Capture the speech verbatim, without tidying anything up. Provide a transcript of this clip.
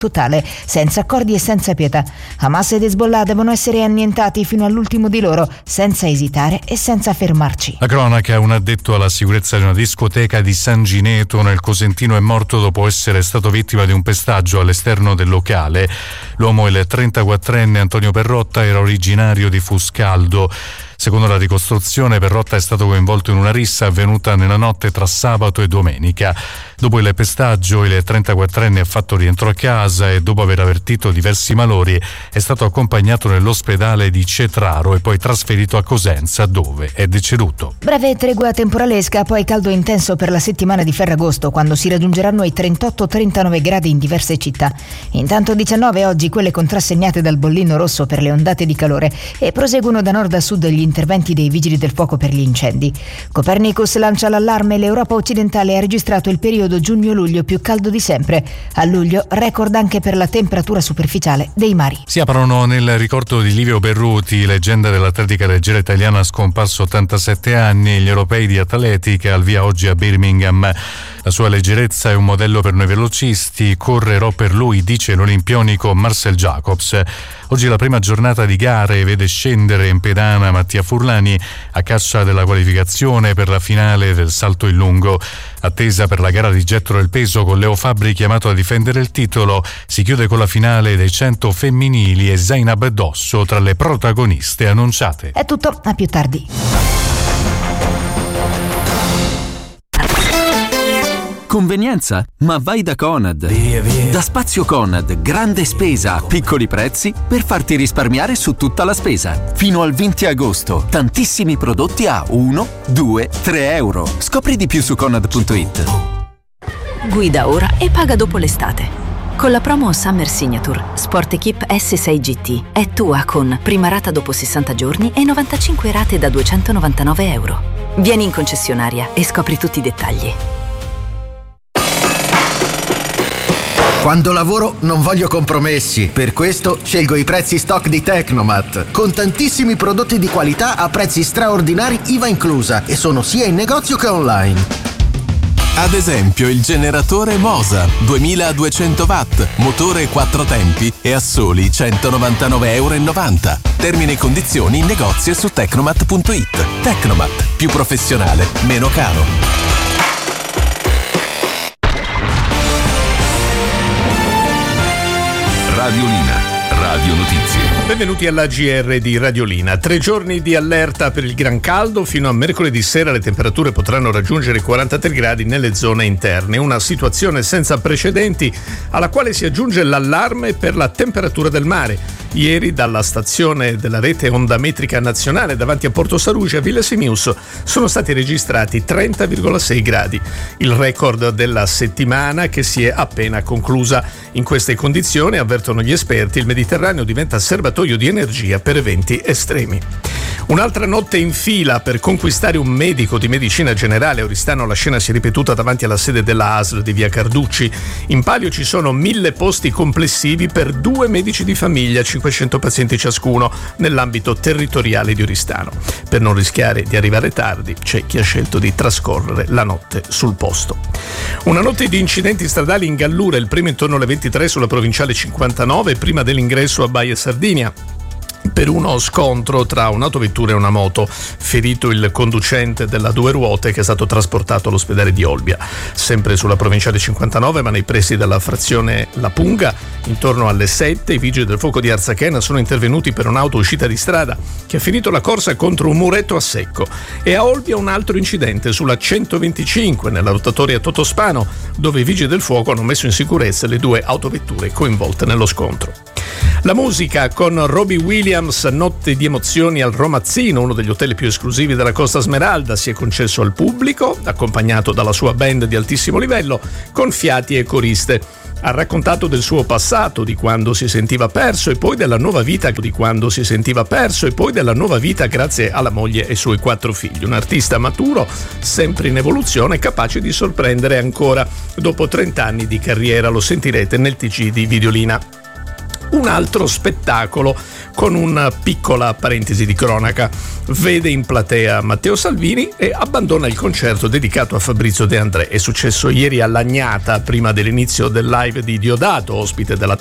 totale, senza accordi e senza pietà. Hamas ed Hezbollah devono essere annientati fino all'ultimo di loro, senza esitare e senza fermarci. La cronaca: un addetto alla sicurezza di una discoteca di San Gineto nel Cosentino è morto dopo essere stato vittima di un pestaggio all'esterno del locale. L'uomo, il trentaquattrenne Antonio Perrotta, era originario di Fuscaldo. Secondo la ricostruzione, Perrotta è stato coinvolto in una rissa avvenuta nella notte tra sabato e domenica. Dopo il pestaggio, il trentaquattrenne ha fatto rientro a casa e, dopo aver avvertito diversi malori, è stato accompagnato nell'ospedale di Cetraro e poi trasferito a Cosenza, dove è deceduto. Breve tregua temporalesca, poi caldo intenso per la settimana di Ferragosto, quando si raggiungeranno i trentotto trentanove gradi in diverse città. Intanto diciannove oggi quelle contrassegnate dal bollino rosso per le ondate di calore, e proseguono da nord a sud gli interventi dei vigili del fuoco per gli incendi. Copernicus lancia l'allarme: l'Europa occidentale ha registrato il periodo giugno-luglio più caldo di sempre. A luglio record anche per la temperatura superficiale dei mari. Si aprono nel ricordo di Livio Berruti, leggenda dell'atletica leggera italiana scomparso ottantasette anni. Gli europei di atletica al via oggi a Birmingham. La sua leggerezza è un modello per noi velocisti. Correrò per lui, dice l'olimpionico Marcel Jacobs. Oggi la prima giornata di gare vede scendere in pedana Mattia Furlani a caccia della qualificazione per la finale del salto in lungo. Attesa per la gara di getto del peso, con Leo Fabbri chiamato a difendere il titolo. Si chiude con la finale dei cento femminili e Zainab Dosso tra le protagoniste annunciate. È tutto, a più tardi. Convenienza? Ma vai da Conad. Via, via. Da Spazio Conad, grande spesa a piccoli prezzi per farti risparmiare su tutta la spesa. Fino al venti agosto, tantissimi prodotti a uno, due, tre euro. Scopri di più su conad punto it. Guida ora e paga dopo l'estate. Con la promo Summer Signature, Sport Equip S sei G T è tua con prima rata dopo sessanta giorni e novantacinque rate da duecentonovantanove euro. Vieni in concessionaria e scopri tutti i dettagli. Quando lavoro non voglio compromessi, per questo scelgo i prezzi stock di Tecnomat, con tantissimi prodotti di qualità a prezzi straordinari I V A inclusa, e sono sia in negozio che online. Ad esempio il generatore Mosa duemiladuecento watt, motore quattro tempi e a soli centonovantanove virgola novanta euro. Termini e condizioni in negozio e su tecnomat punto it. Tecnomat, più professionale, meno caro. Radiolina, Radio Notizie. Benvenuti alla G R di Radiolina. Tre giorni di allerta per il gran caldo. Fino a mercoledì sera le temperature potranno raggiungere i quarantatré gradi nelle zone interne. Una situazione senza precedenti, alla quale si aggiunge l'allarme per la temperatura del mare. Ieri dalla stazione della rete ondametrica nazionale davanti a Porto Sarugi a Villa Simius sono stati registrati trenta virgola sei gradi. Il record della settimana che si è appena conclusa. In queste condizioni, avvertono gli esperti, il Mediterraneo diventa serbatoio di energia per eventi estremi. Un'altra notte in fila per conquistare un medico di medicina generale a Oristano. La scena si è ripetuta davanti alla sede della A S L di via Carducci. In palio ci sono mille posti complessivi per due medici di famiglia, cinquecento pazienti ciascuno, nell'ambito territoriale di Oristano. Per non rischiare di arrivare tardi, c'è chi ha scelto di trascorrere la notte sul posto. Una notte di incidenti stradali in Gallura, il primo intorno alle ventitré sulla provinciale cinquantanove, prima dell'ingresso a Baia Sardinia, per uno scontro tra un'autovettura e una moto. Ferito il conducente della due ruote, che è stato trasportato all'ospedale di Olbia. Sempre sulla provinciale cinquantanove, ma nei pressi della frazione La Punga, intorno alle sette, i vigili del fuoco di Arzachena sono intervenuti per un'auto uscita di strada che ha finito la corsa contro un muretto a secco. E a Olbia un altro incidente sulla centoventicinque, nella rotatoria Totospano, dove i vigili del fuoco hanno messo in sicurezza le due autovetture coinvolte nello scontro. La musica con Robbie Williams, notte di emozioni al Romazzino, uno degli hotel più esclusivi della Costa Smeralda, si è concesso al pubblico, accompagnato dalla sua band di altissimo livello, con fiati e coriste. Ha raccontato del suo passato, di quando si sentiva perso e poi della nuova vita, di quando si sentiva perso e poi della nuova vita grazie alla moglie e ai suoi quattro figli. Un artista maturo, sempre in evoluzione, capace di sorprendere ancora dopo trenta anni di carriera. Lo sentirete nel T G di Videolina. un altro spettacolo con una piccola parentesi di cronaca. Vede in platea Matteo Salvini e abbandona il concerto dedicato a Fabrizio De André. È successo ieri a Lagnata, prima dell'inizio del live di Diodato, ospite della